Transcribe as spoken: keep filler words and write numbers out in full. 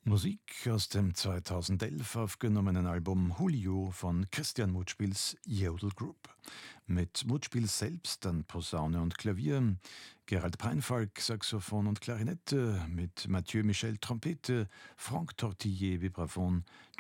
Musik aus dem zweitausendelf aufgenommenen Album Julio von Christian Mutspiels Jodel Group. Mit Mutspiel selbst an Posaune und Klavier, Gerald Breinfalk Saxophon und Klarinette, mit Mathieu Michel Trompete, Franck Tortiller Vibraphon,